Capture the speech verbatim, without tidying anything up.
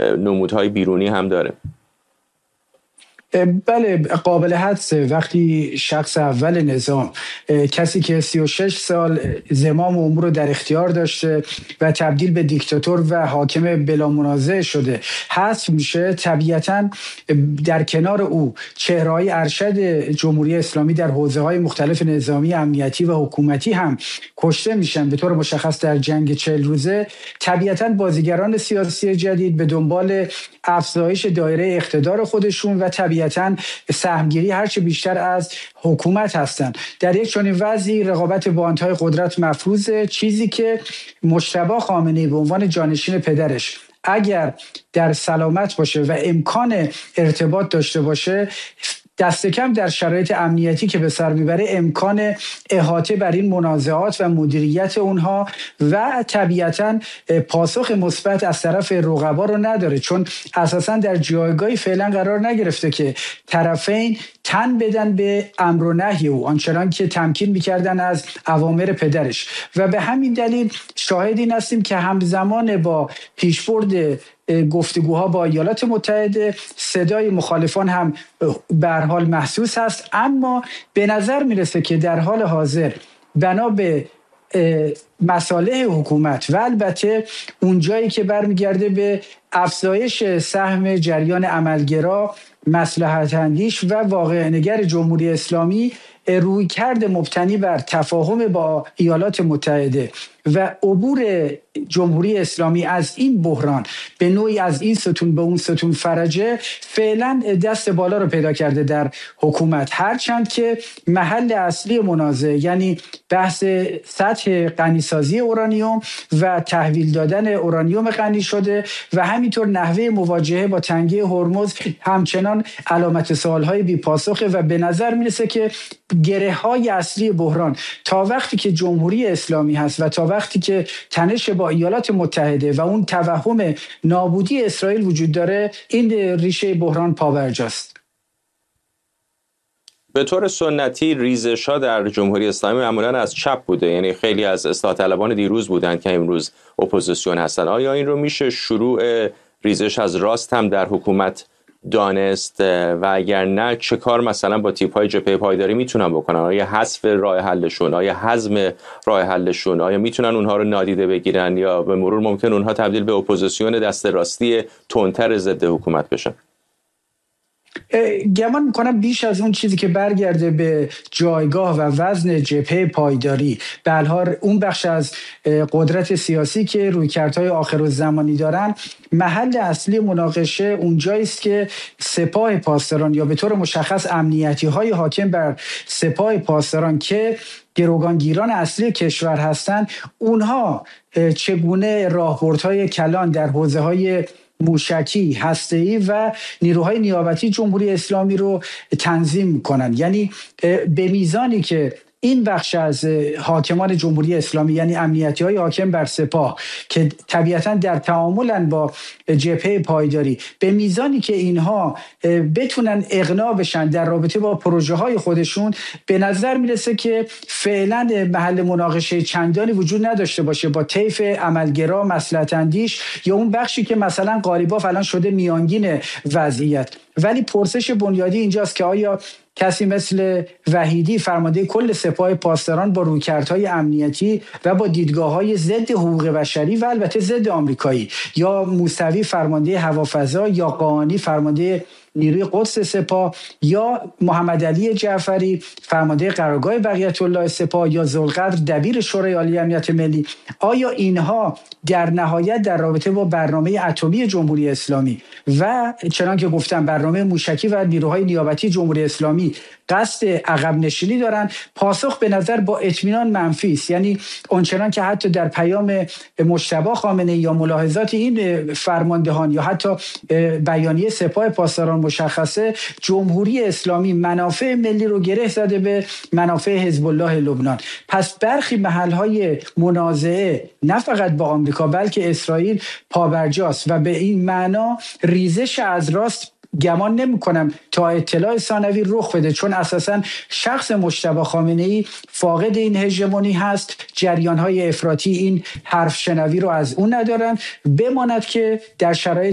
نمودهای بیرونی هم داره. بله، قابل حدسه وقتی شخص اول نظام، کسی که سی و شش سال زمام امور رو در اختیار داشته و تبدیل به دیکتاتور و حاکم بلا منازع شده حذف میشه، طبیعتاً در کنار او چهره‌های ارشد جمهوری اسلامی در حوزه‌های مختلف نظامی، امنیتی و حکومتی هم کشته میشن. به طور مشخص در جنگ چهل روزه طبیعتاً بازیگران سیاسی جدید به دنبال افزایش دایره اقتدار خودشون و طبیعتاً سهمگیری هرچه بیشتر از حکومت هستند. در یک چنین وضعی رقابت با انتهای قدرت مفروضه، چیزی که مجتبی خامنه‌ای به عنوان جانشین پدرش اگر در سلامت باشه و امکان ارتباط داشته باشه، دست کم در شرایط امنیتی که به سر میبره امکان احاطه بر این منازعات و مدیریت اونها و طبیعتاً پاسخ مثبت از طرف رقبا رو نداره، چون اساساً در جایگاهی فعلا قرار نگرفته که طرفین تن بدن به امر و نهی او، آنچنان که تمکین میکردن از اوامر پدرش. و به همین دلیل شاهد این هستیم که همزمان با پیشبرد گفتگوها با ایالات متحده صدای مخالفان هم به هر حال محسوس هست، اما به نظر میرسه که در حال حاضر بنا به مصالح حکومت و البته اون جایی که برمیگرده به افزایش سهم جریان عملگرا، مصلحت اندیش و واقع نگر جمهوری اسلامی، روی کرد مبتنی بر تفاهم با ایالات متحده و عبور جمهوری اسلامی از این بحران به نوعی از این ستون به اون ستون فرجه فعلا دست بالا رو پیدا کرده در حکومت، هرچند که محل اصلی منازعه یعنی بحث سطح غنیسازی اورانیوم و تحویل دادن اورانیوم غنی شده و همینطور نحوه مواجهه با تنگه هرمز همچنان علامت سوالهای بی پاسخه و به نظر میرسه که گره های اصلی بحران تا وقتی که جمهوری اسلامی هست و تا وقتی که تنش با ایالات متحده و اون توهم نابودی اسرائیل وجود داره، این ریشه بحران پابرجاست. به طور سنتی ریزش‌ها در جمهوری اسلامی معمولاً از چپ بوده، یعنی خیلی از اصلاح طلبان دیروز بودند که امروز اپوزیسیون هستن. آیا این رو میشه شروع ریزش از راست هم در حکومت دانست و اگر نه چه کار مثلا با تیپ‌های جبهه پایداری میتونن بکنن؟ آیا حذف راه حلشون، آیا هضم راه حلشون، آیا میتونن اونها رو نادیده بگیرن یا به مرور ممکن اونها تبدیل به اپوزیسیون دست راستی تندتر ضد حکومت بشن؟ گمان میکنم بیش از اون چیزی که برگرده به جایگاه و وزن جبهه پایداری، به هر حال اون بخش از قدرت سیاسی که رویکردهای آخرالزمانی دارن، محل اصلی مناقشه اونجایی است که سپاه پاسداران یا به طور مشخص امنیتی های حاکم بر سپاه پاسداران که گروگانگیران اصلی کشور هستند، اونها چگونه راهبردهای کلان در حوزه‌های موشکی، هسته‌ای و نیروهای نیابتی جمهوری اسلامی رو تنظیم می‌کنن. یعنی به میزانی که این بخش از حاکمان جمهوری اسلامی یعنی امنیتی های حاکم بر سپاه که طبیعتاً در تعاملن با جبهه پایداری، به میزانی که اینها بتونن اقناع بشن در رابطه با پروژه های خودشون، به نظر میرسه که فعلا محل مناقشه چندانی وجود نداشته باشه با طیف عملگرا، مصلحت اندیش یا اون بخشی که مثلا قالیباف الان شده میانگین وضعیت. ولی پرسش بنیادی اینجاست که آیا کسی مثل وحیدی فرمانده کل سپاه پاسداران با رویکردهای امنیتی و با دیدگاه‌های ضد حقوق بشری و البته ضد آمریکایی، یا موسوی فرمانده هوافضا، یا قاآنی فرمانده نیروی قدس سپاه، یا محمد علی جعفری فرمانده قرارگاه بقیت الله سپاه، یا ذوالقدر دبیر شورای عالی امنیت ملی، آیا اینها در نهایت در رابطه با برنامه اتمی جمهوری اسلامی و چنان که گفتم برنامه موشکی و نیروهای نیابتی جمهوری اسلامی قصد عقب نشینی دارن؟ پاسخ به نظر با اطمینان منفی است. یعنی اونچنان که حتی در پیام مجتبی خامنه‌ای یا ملاحظات این فرماندهان یا حتی بیانیه سپاه پاسداران مشخصه، جمهوری اسلامی منافع ملی رو گره زده به منافع حزب الله لبنان. پس برخی محل‌های منازعه نه فقط با آمریکا بلکه اسرائیل پابرجاست و به این معنا ریزش از راست گمان نمی کنم تا اطلاع ثانوی رخ بده، چون اساساً شخص مجتبی خامنه‌ای فاقد این هژمونی هست. جریان‌های افراطی این حرف شنوی رو از اون ندارن، بماند که در شرایط